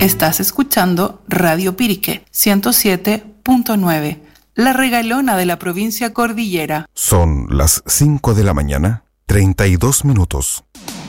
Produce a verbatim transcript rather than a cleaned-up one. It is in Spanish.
Estás escuchando Radio Pirique ciento siete punto nueve, la regalona de la provincia Cordillera. Son las cinco de la mañana, treinta y dos minutos.